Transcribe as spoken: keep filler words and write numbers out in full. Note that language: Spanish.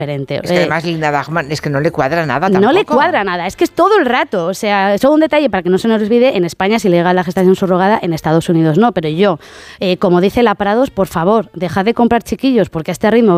diferente. Es que además Linda Dagman es que no le cuadra nada tampoco. No le cuadra nada, es que es todo el rato. O sea, solo un detalle para que no se nos olvide, en España es ilegal la gestación subrogada, en Estados Unidos no, pero yo, eh, como dice la Prados, por favor, dejad de comprar chiquillos, porque a este ritmo